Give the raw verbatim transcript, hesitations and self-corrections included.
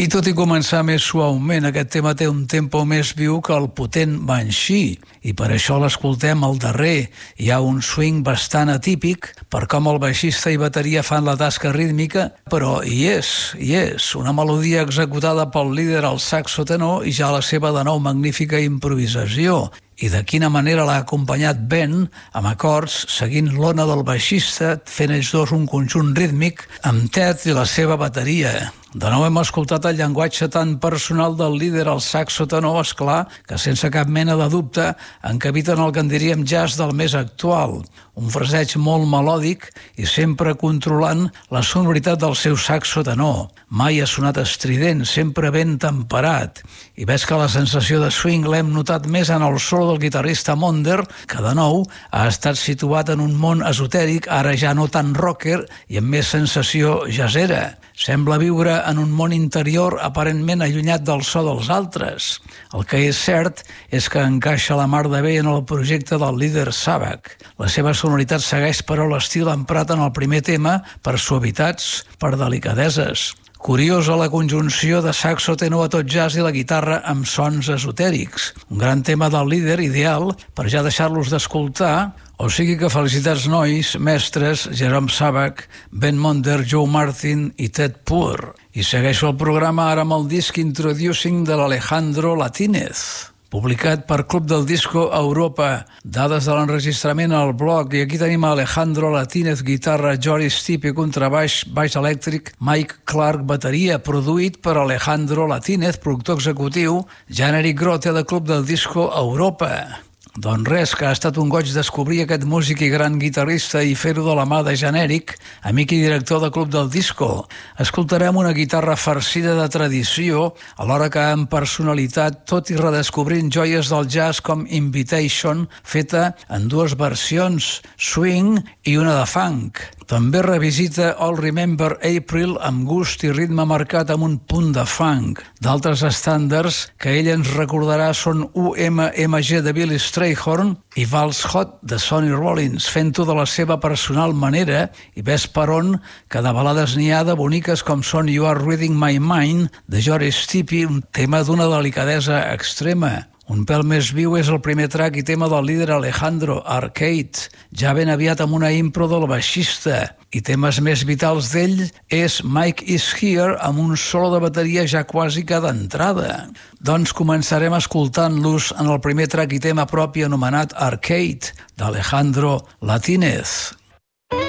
I tot i començar més suaument, aquest tema té un tempo més viu que el potent Banshee, i per això l'escoltem al darrer. Hi ha un swing bastant atípic per com el baixista i bateria fan la tasca rítmica, però hi és, hi és, una melodia executada pel líder al saxo tenor i ja la seva de nou magnífica improvisació. I de quina manera l'ha acompanyat Ben amb acords, seguint l'ona del baixista, fent ells dos un conjunt rítmic amb Ted i la seva bateria. De nou hem escoltat el llenguatge tan personal del líder al saxo tenor, esclar, que sense cap mena de dubte encabiten el que en diríem jazz del més actual. Un fraseig molt melòdic i sempre controlant la sonoritat del seu saxo tenor. Mai ha sonat estrident, sempre ben temperat. I ves que la sensació de swing l'hem notat més en el solo del guitarrista Monder, que de nou ha estat situat en un món esotèric, ara ja no tan rocker i amb més sensació jazzera. Sembla viure en un món interior aparentment allunyat del so dels altres. El que és cert és que encaixa la mar de bé en el projecte del líder Sabbath. La seva sonoritat segueix, però, l'estil emprat en el primer tema per suavitats, per delicadeses. Curiosa la conjunció de saxo tenor a tot jazz i la guitarra amb sons esotèrics. Un gran tema del líder ideal per ja deixar-los d'escoltar. O sigui que felicitats nois, mestres, Jerome Sabbath, Ben Monder, Joe Martin i Ted Poor. I segueixo el programa ara amb el disc Introducing de l'Alejandro Latinez, publicat per Club del Disco Europa. Dades de l'enregistrament al blog, i aquí tenim Alejandro Latinez, guitarra, Joris Stipe, contrabaix, baix elèctric, Mike Clark, bateria, produït per Alejandro Latinez, productor executiu, Generic Grote de Club del Disco Europa. Doncs res, que ha estat un goig descobrir aquest músic i gran guitarrista i fer-ho de la mà de Generic, amic i director de Club del Disco. Escoltarem una guitarra farcida de tradició, alhora que amb personalitat, tot i redescobrint joies del jazz com Invitation, feta en dues versions, swing i una de funk. També revisita All Remember April amb gust i ritme marcat amb un punt de funk. D'altres estàndards que ell ens recordarà són U M M G de Billy Strayhorn i Vals Hot de Sonny Rollins, fent-ho de la seva personal manera, i ves per on que de balades n'hi ha de boniques com són You Are Reading My Mind de Joris Stipe, un tema d'una delicadesa extrema. Un pèl més viu és el primer track i tema del líder Alejandro, Arcade, ja ben aviat amb una impro del baixista. I temes més vitals d'ell és Mike Is Here, amb un solo de bateria ja quasi que d'entrada. Doncs començarem escoltant-los en el primer track i tema propi anomenat Arcade, d'Alejandro Latinez.